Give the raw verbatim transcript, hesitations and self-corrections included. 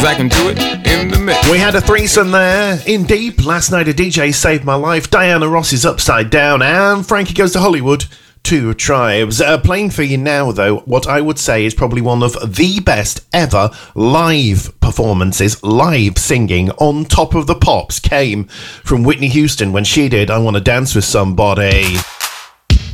back into it in the mix. We had a threesome there in Deep. Last night a D J saved my life. Diana Ross is Upside Down, and Frankie Goes to Hollywood. Two Tribes. Uh, playing for you now, though, what I would say is probably one of the best ever live performances, live singing on Top of the Pops, came from Whitney Houston when she did I Want to Dance with Somebody.